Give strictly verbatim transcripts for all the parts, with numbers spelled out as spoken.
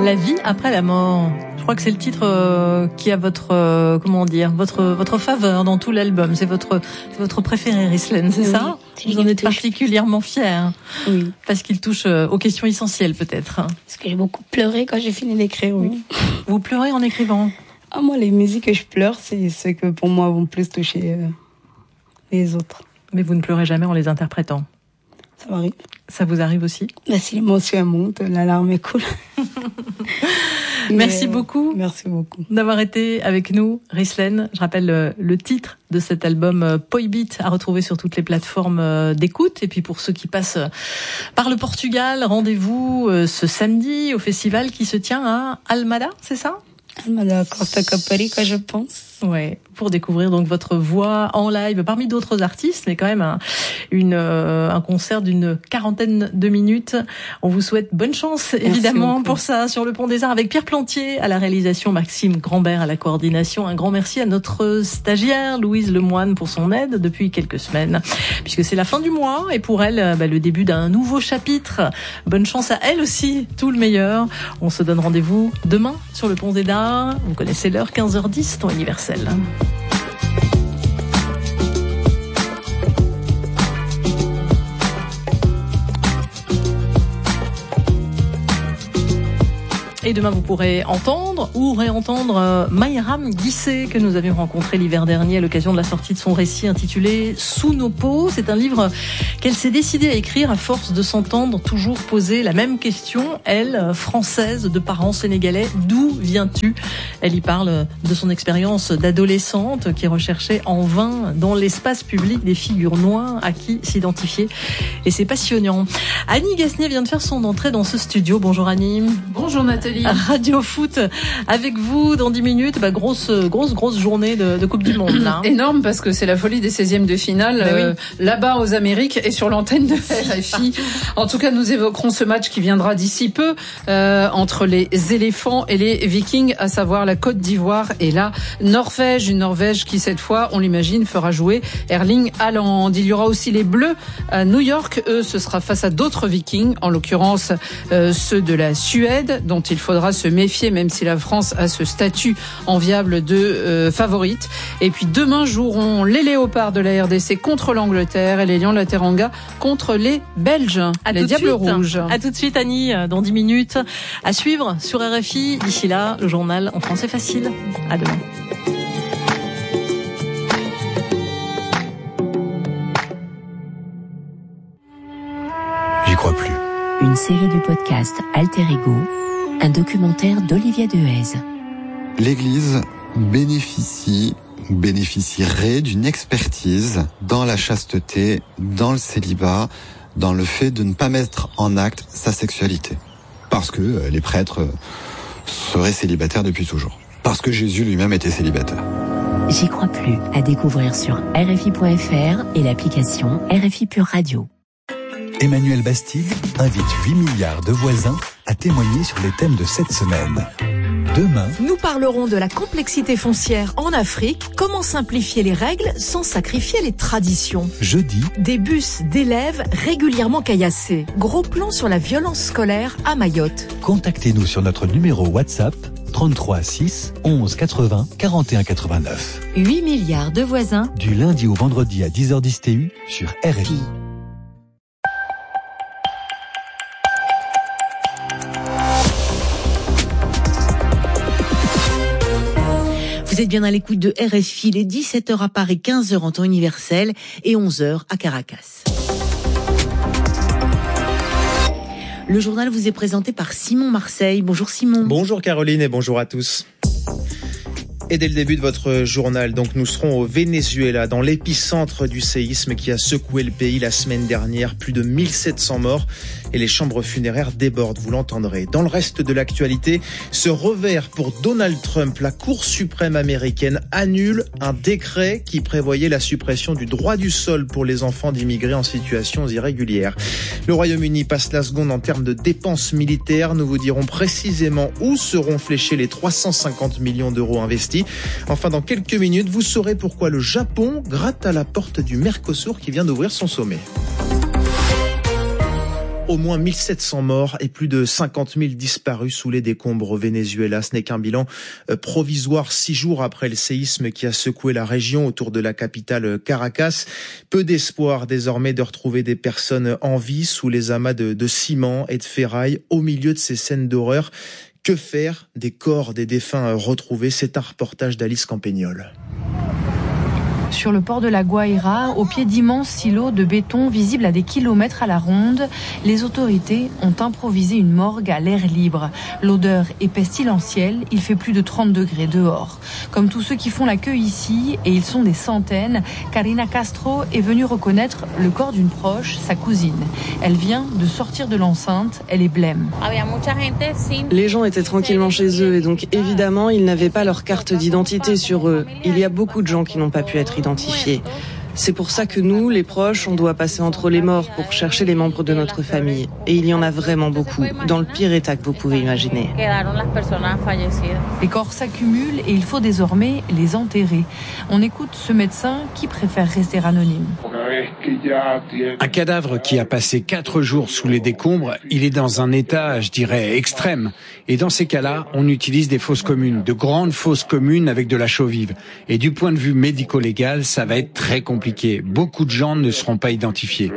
La vie après la mort. Je crois que c'est le titre euh, qui a votre euh, comment dire votre votre faveur dans tout l'album. C'est votre c'est votre préféré, Rislaine, c'est oui, ça c'est Vous en êtes particulièrement fière. Oui. Parce qu'il touche euh, aux questions essentielles, peut-être. Parce que j'ai beaucoup pleuré quand j'ai fini d'écrire. Oui. Vous pleurez en écrivant? Ah, moi, les musiques que je pleure, c'est ceux que pour moi vont plus toucher euh, les autres. Mais vous ne pleurez jamais en les interprétant? Ça m'arrive. Ça vous arrive aussi? Bah, si l'émotion monte, l'alarme est cool. Merci euh, beaucoup. Merci beaucoup. D'avoir été avec nous, Rislaine. Je rappelle le, le titre de cet album euh, Poi Beat à retrouver sur toutes les plateformes euh, d'écoute. Et puis pour ceux qui passent euh, par le Portugal, rendez-vous euh, ce samedi au festival qui se tient à Almada, c'est ça? Almada Costa Caparica, je pense. Ouais, pour découvrir donc votre voix en live parmi d'autres artistes, mais quand même un, une, euh, un concert d'une quarantaine de minutes. On vous souhaite bonne chance, Merci évidemment, beaucoup. Pour ça, sur le Pont des Arts, avec Pierre Plantier à la réalisation, Maxime Grambert à la coordination. Un grand merci à notre stagiaire, Louise Lemoine, pour son aide depuis quelques semaines, puisque c'est la fin du mois, et pour elle, bah, le début d'un nouveau chapitre. Bonne chance à elle aussi, tout le meilleur. On se donne rendez-vous demain sur le Pont des Arts. Vous connaissez l'heure, quinze heures dix, temps universel. Et demain, vous pourrez entendre ou réentendre euh, Mayram Guissé, que nous avions rencontré l'hiver dernier à l'occasion de la sortie de son récit intitulé « Sous nos peaux ». C'est un livre qu'elle s'est décidée à écrire à force de s'entendre toujours poser la même question. Elle, française, de parents sénégalais, d'où viens-tu? Elle y parle de son expérience d'adolescente qui recherchait en vain dans l'espace public des figures noires à qui s'identifier. Et c'est passionnant. Annie Gasnier vient de faire son entrée dans ce studio. Bonjour Annie. Bonjour Nathalie. Radio Foot avec vous dans dix minutes. Bah, grosse, grosse, grosse journée de, de Coupe du Monde. Là. Énorme, parce que c'est la folie des seizièmes de finale, euh, oui. là-bas aux Amériques et sur l'antenne de R F I. En tout cas, nous évoquerons ce match qui viendra d'ici peu euh, entre les éléphants et les Vikings, à savoir la Côte d'Ivoire et la Norvège. Une Norvège qui, cette fois, on l'imagine, fera jouer Erling Haaland. Il y aura aussi les Bleus à New York. Eux, ce sera face à d'autres Vikings, en l'occurrence euh, ceux de la Suède, dont il faudra se méfier, même si la France a ce statut enviable de euh, favorite. Et puis demain joueront les Léopards de la R D C contre l'Angleterre et les Lions de la Teranga contre les Belges, à les Diables Rouges. À tout de suite, Annie, dans dix minutes. À suivre sur R F I. D'ici là, le journal en français facile. À demain. J'y crois plus. Une série du podcast Alter Ego, un documentaire d'Olivier Dehaze. L'Église bénéficie ou bénéficierait d'une expertise dans la chasteté, dans le célibat, dans le fait de ne pas mettre en acte sa sexualité. Parce que les prêtres seraient célibataires depuis toujours. Parce que Jésus lui-même était célibataire. J'y crois plus, à découvrir sur R F I point F R et l'application R F I Pure Radio. Emmanuel Bastide invite huit milliards de voisins à témoigner sur les thèmes de cette semaine. Demain, nous parlerons de la complexité foncière en Afrique, comment simplifier les règles sans sacrifier les traditions. Jeudi, des bus d'élèves régulièrement caillassés. Gros plan sur la violence scolaire à Mayotte. Contactez-nous sur notre numéro WhatsApp trente-trois six onze quatre-vingts quarante et un quatre-vingt-neuf. huit milliards de voisins. Du lundi au vendredi à dix heures dix T U sur R F I. Vous êtes bien à l'écoute de R F I, les dix-sept heures à Paris, quinze heures en temps universel et onze heures à Caracas. Le journal vous est présenté par Simon Marseille. Bonjour Simon. Bonjour Caroline et bonjour à tous. Et dès le début de votre journal, donc, nous serons au Venezuela, dans l'épicentre du séisme qui a secoué le pays la semaine dernière. Plus de mille sept cents morts et les chambres funéraires débordent, vous l'entendrez. Dans le reste de l'actualité, ce revers pour Donald Trump. La Cour suprême américaine annule un décret qui prévoyait la suppression du droit du sol pour les enfants d'immigrés en situation irrégulière. Le Royaume-Uni passe la seconde en termes de dépenses militaires. Nous vous dirons précisément où seront fléchés les trois cent cinquante millions d'euros investis. Enfin, dans quelques minutes, vous saurez pourquoi le Japon gratte à la porte du Mercosur qui vient d'ouvrir son sommet. Au moins mille sept cents morts et plus de cinquante mille disparus sous les décombres au Venezuela. Ce n'est qu'un bilan provisoire six jours après le séisme qui a secoué la région autour de la capitale Caracas. Peu d'espoir désormais de retrouver des personnes en vie sous les amas de, de ciment et de ferraille au milieu de ces scènes d'horreur. Que faire des corps des défunts retrouvés? C'est un reportage d'Alice Campagnol. Sur le port de la Guaira, au pied d'immenses silos de béton visibles à des kilomètres à la ronde, les autorités ont improvisé une morgue à l'air libre. L'odeur est pestilentielle, il fait plus de trente degrés dehors. Comme tous ceux qui font la queue ici, et ils sont des centaines, Karina Castro est venue reconnaître le corps d'une proche, sa cousine. Elle vient de sortir de l'enceinte, elle est blême. Les gens étaient tranquillement chez eux et donc évidemment ils n'avaient pas leur carte d'identité sur eux. Il y a beaucoup de gens qui n'ont pas pu être identifiés. C'est pour ça que nous, les proches, on doit passer entre les morts pour chercher les membres de notre famille. Et il y en a vraiment beaucoup, dans le pire état que vous pouvez imaginer. Les corps s'accumulent et il faut désormais les enterrer. On écoute ce médecin qui préfère rester anonyme. Un cadavre qui a passé quatre jours sous les décombres, il est dans un état, je dirais, extrême. Et dans ces cas-là, on utilise des fosses communes, de grandes fosses communes avec de la chaux vive. Et du point de vue médico-légal, ça va être très compliqué. Beaucoup de gens ne seront pas identifiés.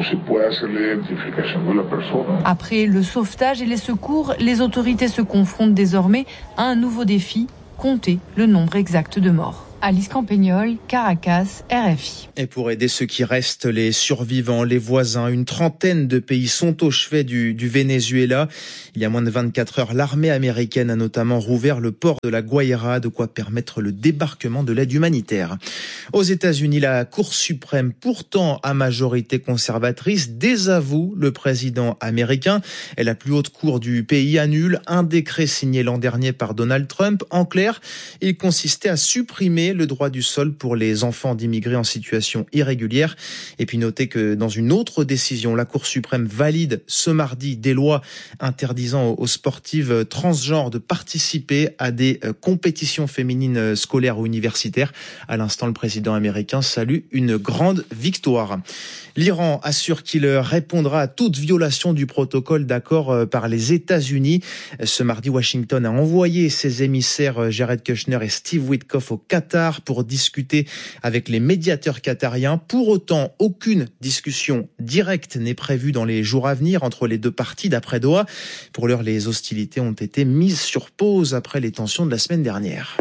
Après le sauvetage et les secours, les autorités se confrontent désormais à un nouveau défi, compter le nombre exact de morts. Alice Campagnol, Caracas, R F I. Et pour aider ceux qui restent, les survivants, les voisins, une trentaine de pays sont au chevet du, du Venezuela. Il y a moins de vingt-quatre heures, l'armée américaine a notamment rouvert le port de la Guaira, de quoi permettre le débarquement de l'aide humanitaire. Aux États-Unis, la Cour suprême, pourtant à majorité conservatrice, désavoue le président américain. Et la plus haute cour du pays annule un décret signé l'an dernier par Donald Trump. En clair, il consistait à supprimer le droit du sol pour les enfants d'immigrés en situation irrégulière. Et puis notez que dans une autre décision, la Cour suprême valide ce mardi des lois interdisant aux sportives transgenres de participer à des compétitions féminines scolaires ou universitaires. À l'instant, le président américain salue une grande victoire. L'Iran assure qu'il répondra à toute violation du protocole d'accord par les États-Unis. Ce mardi, Washington a envoyé ses émissaires Jared Kushner et Steve Witkoff au Qatar pour discuter avec les médiateurs qatariens. Pour autant, aucune discussion directe n'est prévue dans les jours à venir entre les deux parties, d'après Doha. Pour l'heure, les hostilités ont été mises sur pause après les tensions de la semaine dernière.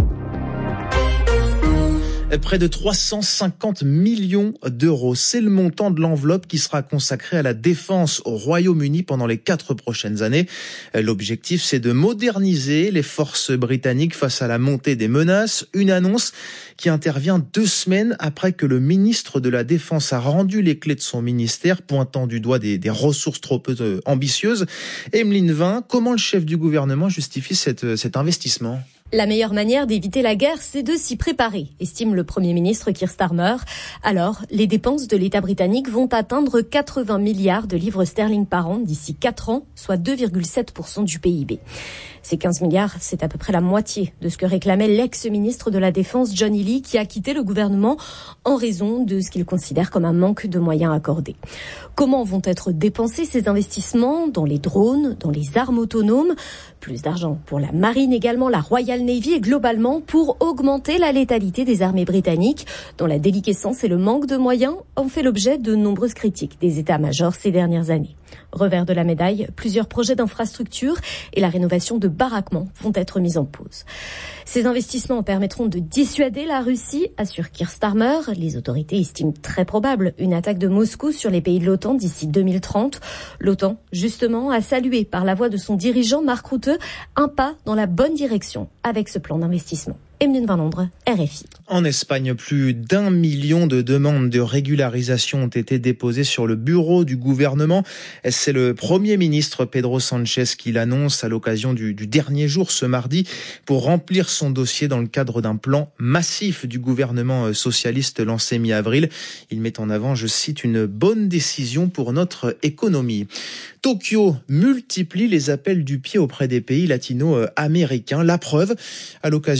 Près de trois cent cinquante millions d'euros. C'est le montant de l'enveloppe qui sera consacrée à la défense au Royaume-Uni pendant les quatre prochaines années. L'objectif, c'est de moderniser les forces britanniques face à la montée des menaces. Une annonce qui intervient deux semaines après que le ministre de la Défense a rendu les clés de son ministère, pointant du doigt des, des ressources trop peu ambitieuses. Emeline Vin, comment le chef du gouvernement justifie cette, cet investissement ? La meilleure manière d'éviter la guerre, c'est de s'y préparer, estime le Premier ministre Keir Starmer. Alors, les dépenses de l'État britannique vont atteindre quatre-vingts milliards de livres sterling par an d'ici quatre ans, soit deux virgule sept pour cent du P I B. Ces quinze milliards, c'est à peu près la moitié de ce que réclamait l'ex-ministre de la Défense John Healey, qui a quitté le gouvernement en raison de ce qu'il considère comme un manque de moyens accordés. Comment vont être dépensés ces investissements dans les drones, dans les armes autonomes? Plus d'argent pour la marine également, la Royal Navy et globalement pour augmenter la létalité des armées britanniques, dont la déliquescence et le manque de moyens ont fait l'objet de nombreuses critiques des états-majors ces dernières années. Revers de la médaille, plusieurs projets d'infrastructures et la rénovation de baraquements vont être mis en pause. Ces investissements permettront de dissuader la Russie, assure Keir Starmer. Les autorités estiment très probable une attaque de Moscou sur les pays de l'OTAN d'ici deux mille trente. L'OTAN, justement, a salué par la voix de son dirigeant Mark Rutte un pas dans la bonne direction avec ce plan d'investissement. Emeline Van Londres, R F I. En Espagne, plus d'un million de demandes de régularisation ont été déposées sur le bureau du gouvernement. C'est le Premier ministre Pedro Sánchez qui l'annonce à l'occasion du, du dernier jour ce mardi pour remplir son dossier dans le cadre d'un plan massif du gouvernement socialiste lancé mi-avril. Il met en avant, je cite, une bonne décision pour notre économie. Tokyo multiplie les appels du pied auprès des pays latino-américains. La preuve, à l'occasion du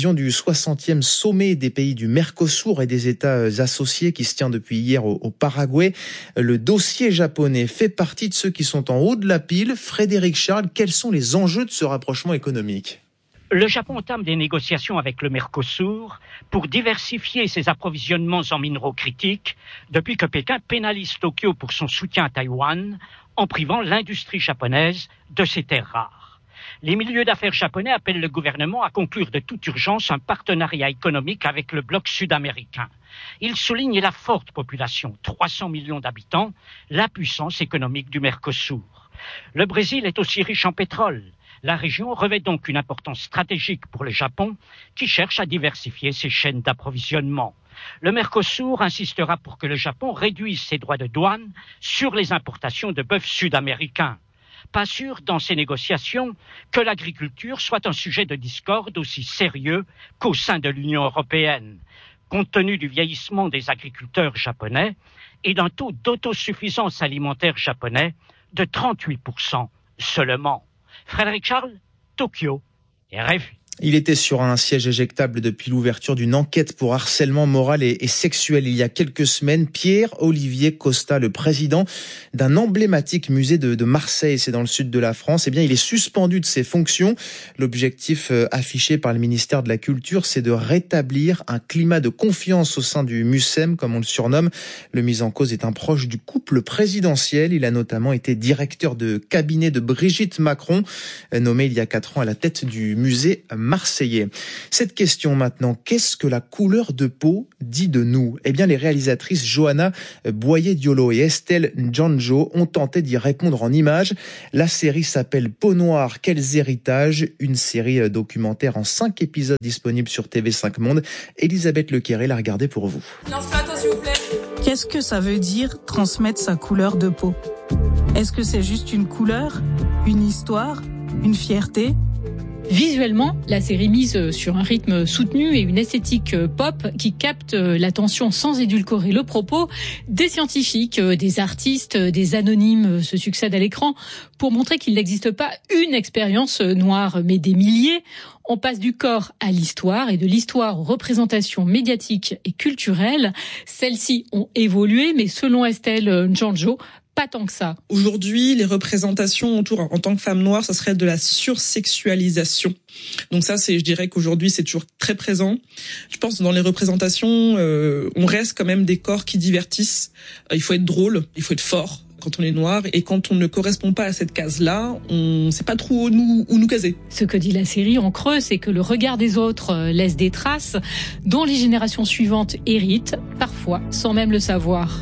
soixantième sommet des pays du Mercosur et des États associés qui se tient depuis hier au, au Paraguay. Le dossier japonais fait partie de ceux qui sont en haut de la pile. Frédéric Charles, quels sont les enjeux de ce rapprochement économique ? Le Japon entame des négociations avec le Mercosur pour diversifier ses approvisionnements en minéraux critiques depuis que Pékin pénalise Tokyo pour son soutien à Taïwan en privant l'industrie japonaise de ses terres rares. Les milieux d'affaires japonais appellent le gouvernement à conclure de toute urgence un partenariat économique avec le bloc sud-américain. Ils soulignent la forte population, trois cents millions d'habitants, la puissance économique du Mercosur. Le Brésil est aussi riche en pétrole. La région revêt donc une importance stratégique pour le Japon, qui cherche à diversifier ses chaînes d'approvisionnement. Le Mercosur insistera pour que le Japon réduise ses droits de douane sur les importations de bœuf sud-américain. Pas sûr, dans ces négociations, que l'agriculture soit un sujet de discorde aussi sérieux qu'au sein de l'Union européenne, compte tenu du vieillissement des agriculteurs japonais et d'un taux d'autosuffisance alimentaire japonais de trente-huit pour cent seulement. Frédéric Charles, Tokyo, R F I. Il était sur un siège éjectable depuis l'ouverture d'une enquête pour harcèlement moral et, et sexuel il y a quelques semaines. Pierre-Olivier Costa, le président d'un emblématique musée de, de Marseille, c'est dans le sud de la France, eh bien, il est suspendu de ses fonctions. L'objectif euh, affiché par le ministère de la Culture, c'est de rétablir un climat de confiance au sein du MUSEM, comme on le surnomme. Le mis en cause est un proche du couple présidentiel. Il a notamment été directeur de cabinet de Brigitte Macron, nommé il y a quatre ans à la tête du musée marseillais. Cette question maintenant, qu'est-ce que la couleur de peau dit de nous ? Eh bien, les réalisatrices Johanna Boyer-Diolo et Estelle Njanjo ont tenté d'y répondre en images. La série s'appelle Peau noire, quels héritages ? Une série documentaire en cinq épisodes disponible sur T V cinq Monde. Elisabeth Lequéré l'a regardé pour vous. Lance-plateau, s'il vous plaît. Qu'est-ce que ça veut dire transmettre sa couleur de peau ? Est-ce que c'est juste une couleur, une histoire, une fierté ? Visuellement, la série mise sur un rythme soutenu et une esthétique pop qui capte l'attention sans édulcorer le propos. Des scientifiques, des artistes, des anonymes se succèdent à l'écran pour montrer qu'il n'existe pas une expérience noire, mais des milliers. On passe du corps à l'histoire et de l'histoire aux représentations médiatiques et culturelles. Celles-ci ont évolué, mais selon Estelle Njanjo, pas tant que ça. Aujourd'hui, les représentations autour, en tant que femme noire, ça serait de la sursexualisation. Donc ça, c'est, je dirais qu'aujourd'hui, c'est toujours très présent. Je pense que dans les représentations, euh, on reste quand même des corps qui divertissent. Il faut être drôle, il faut être fort quand on est noir, et quand on ne correspond pas à cette case-là, on ne sait pas trop où nous, où nous caser. Ce que dit la série en creux, c'est que le regard des autres laisse des traces dont les générations suivantes héritent, parfois sans même le savoir.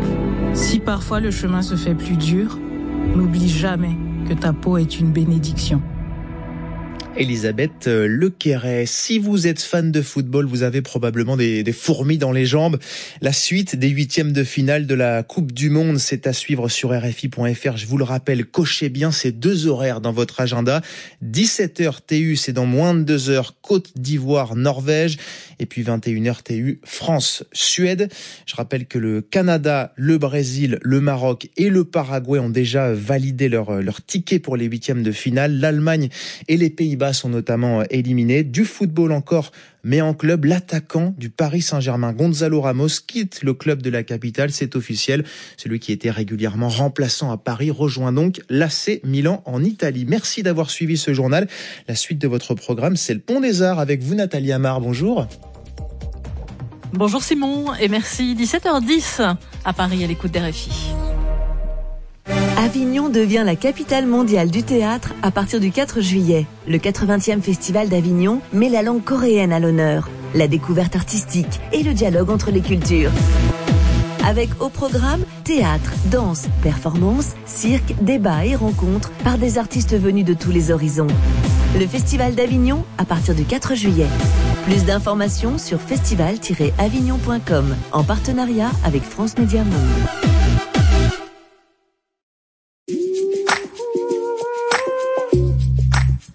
Si parfois le chemin se fait plus dur, n'oublie jamais que ta peau est une bénédiction. Elisabeth Lequéré. Si vous êtes fan de football, vous avez probablement des, des fourmis dans les jambes. La suite des huitièmes de finale de la Coupe du Monde, c'est à suivre sur R F I point F R. Je vous le rappelle, cochez bien ces deux horaires dans votre agenda. dix-sept heures T U, c'est dans moins de deux heures, Côte d'Ivoire, Norvège. Et puis vingt et une heures T U, France, Suède. Je rappelle que le Canada, le Brésil, le Maroc et le Paraguay ont déjà validé leur, leur ticket pour les huitièmes de finale. L'Allemagne et les Pays-Bas sont notamment éliminés. Du football encore, mais en club, l'attaquant du Paris Saint-Germain, Gonzalo Ramos, quitte le club de la capitale. C'est officiel. Celui qui était régulièrement remplaçant à Paris rejoint donc l'A C Milan en Italie. Merci d'avoir suivi ce journal. La suite de votre programme, c'est le Pont des Arts avec vous, Nathalie Amar. Bonjour. Bonjour Simon et merci. dix-sept heures dix à Paris à l'écoute d'R F I. Avignon devient la capitale mondiale du théâtre à partir du quatre juillet. Le quatre-vingtième festival d'Avignon met la langue coréenne à l'honneur, la découverte artistique et le dialogue entre les cultures. Avec au programme théâtre, danse, performance, cirque, débats et rencontres par des artistes venus de tous les horizons. Le festival d'Avignon à partir du quatre juillet. Plus d'informations sur festival tiret avignon point com en partenariat avec France Média Monde.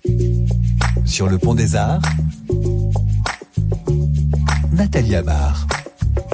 Sur le Pont des Arts, Nathalie Amar.